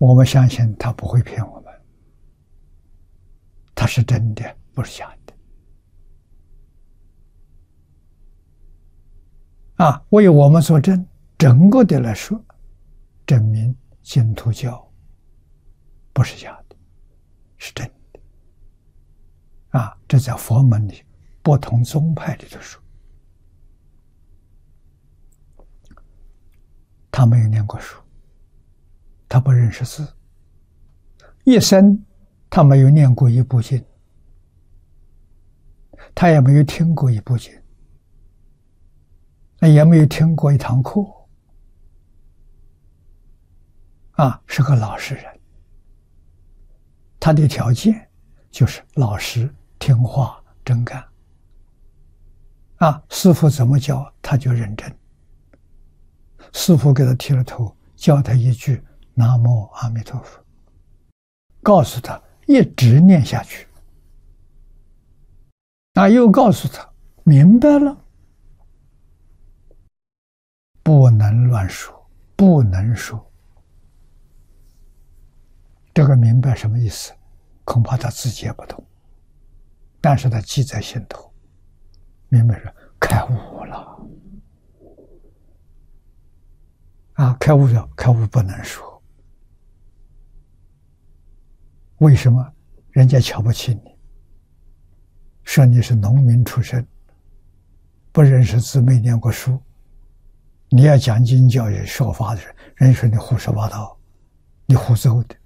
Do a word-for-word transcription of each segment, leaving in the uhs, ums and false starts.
我们相信他不会骗我们，他是真的，不是假的。啊，为我们作证，整个的来说，证明净土教不是假的，是真的。啊，这在佛门里不同宗派里头说，他没有念过书，他不认识字，一生他没有念过一部经，他也没有听过一部经，也没有听过一堂课，啊，是个老实人。他的条件就是老实、听话、真干。啊，师父怎么教，他就认真。师父给他剃了头，教他一句“南无阿弥陀佛”，告诉他一直念下去。啊，又告诉他明白了，不能乱说，不能说。这个明白什么意思？恐怕他自己也不懂，但是他记在心头。明白了，开悟了。啊，开悟了，开悟不能说。为什么？人家瞧不起你，说你是农民出身，不认识字，没念过书。你要讲经教育说法的人，人家说你胡说八道，你胡诌的。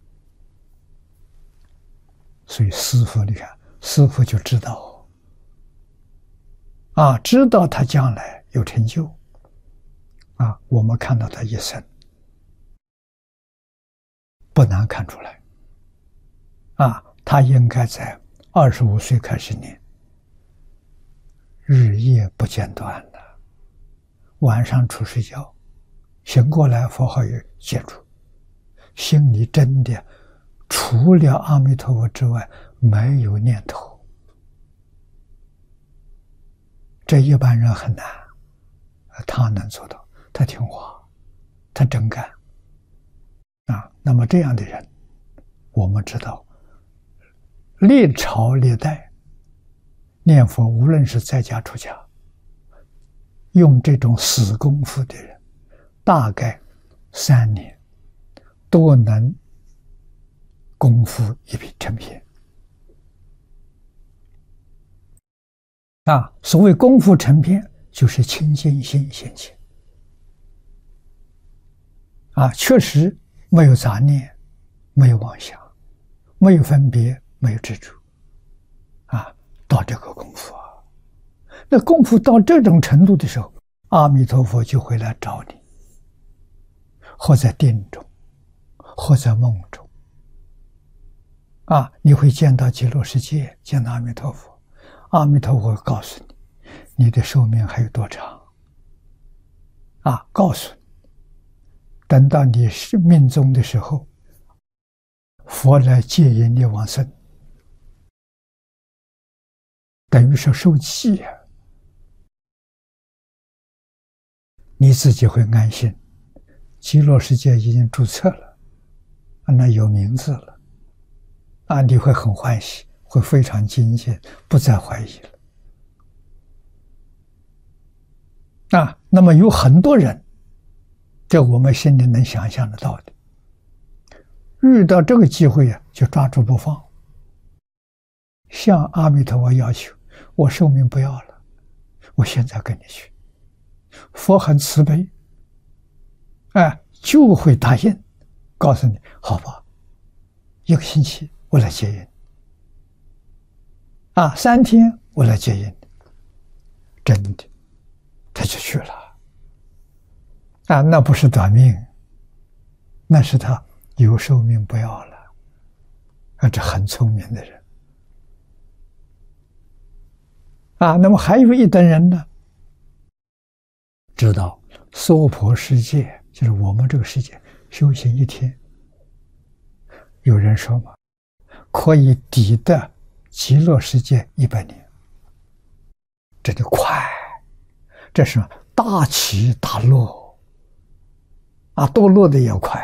所以师父，你看，师父就知道，啊，知道他将来有成就，啊，我们看到他一生，不难看出来，啊，他应该在二十五岁开始念，日夜不间断的，晚上处睡觉，醒过来佛号也记住，心里真的除了阿弥陀佛之外没有念头。这一般人很难，他能做到，他听话，他真干啊。那么这样的人，我们知道历朝历代念佛，无论是在家出家，用这种死功夫的人，大概三年都能功夫一品成片。啊，所谓功夫成片，就是清净心现前。啊，确实没有杂念，没有妄想，没有分别，没有执着。啊，到这个功夫啊，那功夫到这种程度的时候，阿弥陀佛就会来找你，或在定中，或在梦中。啊，你会见到极乐世界，见到阿弥陀佛。阿弥陀佛会告诉你，你的寿命还有多长？啊，告诉你，等到你是命终的时候，佛来接引你往生，等于是受记啊。你自己会安心，极乐世界已经注册了，那有名字了，啊，你会很欢喜，会非常精进，不再怀疑了。啊，那么有很多人，这我们心里能想象得到的，遇到这个机会啊，就抓住不放，向阿弥陀佛要求，我寿命不要了，我现在跟你去。佛很慈悲，哎，就会答应，告诉你，好吧，一个星期我来接引。啊，三天我来接引，真的，他就去了。啊，那不是短命，那是他有寿命不要了。啊，这很聪明的人。啊，那么还有一等人呢，知道娑婆世界就是我们这个世界修行一天，有人说嘛，可以抵得极乐世界一百年，这就快，这是大起大落，啊，堕落的也快。